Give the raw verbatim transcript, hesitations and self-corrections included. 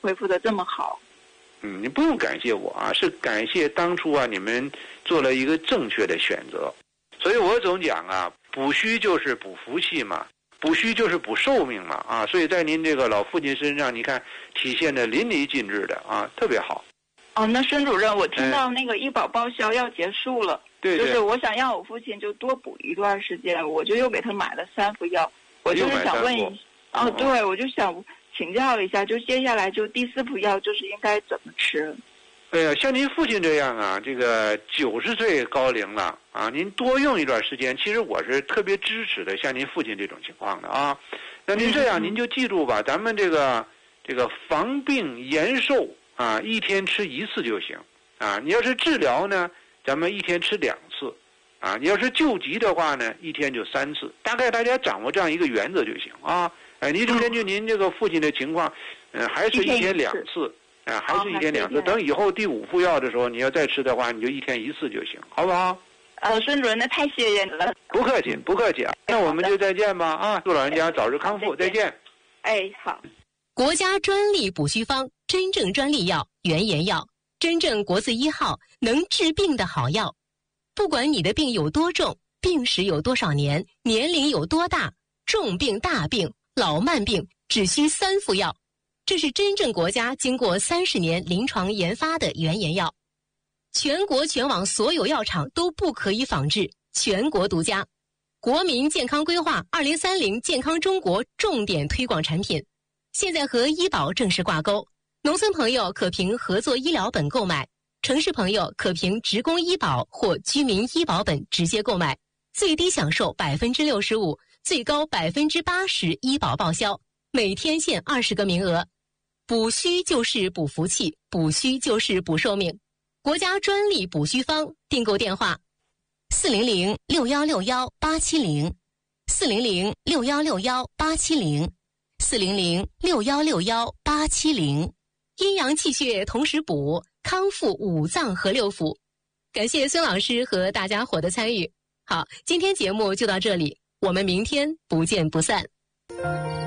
恢复的这么好。 嗯，你不用感谢我啊，是感谢当初啊你们做了一个正确的选择。所以我总讲啊，补虚就是补福气嘛，补虚就是补寿命嘛啊，所以在您这个老父亲身上，你看体现的淋漓尽致的啊，特别好。 哦，那孙主任，我听到那个医保报销要结束了， 对、嗯， 就是我想让我父亲就多补一段时间，我就又给他买了三副药。我就是想问一，哦， 嗯、 对，我就想请教一下，就接下来就第四副药就是应该怎么吃？ 哎呀，像您父亲这样啊，这个九十岁高龄了啊，您多用一段时间，其实我是特别支持的，像您父亲这种情况的啊。那您这样，您就记住吧，咱们这个这个防病延寿啊，一天吃一次就行啊。你要是治疗呢，咱们一天吃两次啊。你要是救急的话呢，一天就三次。大概大家掌握这样一个原则就行啊。哎，您就根据您这个父亲的情况，嗯、呃，还是一天两次。啊，还是一天两次。等以后第五副药的时候，你要再吃的话，你就一天一次就行，好不好？ 呃，孙主任，那太谢谢你了。 不客气，不客气啊。那我们就再见吧啊！祝老人家早日康复，再见。 哎，好。 国家专利补虚方，真正专利药，原研药，真正国字一号，能治病的好药。不管你的病有多重，病史有多少年，年龄有多大，重病、大病、老慢病，只需三副药。这是真正国家经过三十年临床研发的原研药，全国全网所有药厂都不可以仿制，全国独家。国民健康规划二零三零健康中国重点推广产品，现在和医保正式挂钩。农村朋友可凭合作医疗本购买，城市朋友可凭职工医保或居民医保本直接购买，最低享受百分之六十五，最高百分之八十医保报销，每天限二十个名额。补虚就是补福气，补虚就是补寿命。国家专利补虚方，订购电话：四零零六幺六幺八七零，四零零六幺六幺八七零，四零零六幺六幺八七零。阴阳气血同时补，康复五脏和六腑。感谢孙老师和大家伙的参与。好，今天节目就到这里，我们明天不见不散。